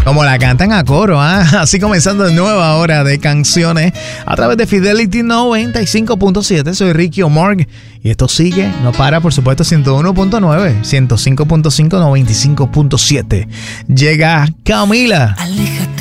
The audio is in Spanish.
Como la cantan a coro, ¿ah? Así comenzando nueva hora de canciones a través de Fidelity 95.7. Soy Ricky O'Mark y esto sigue, no para, por supuesto, 101.9, 105.5, 95.7. Llega Camila.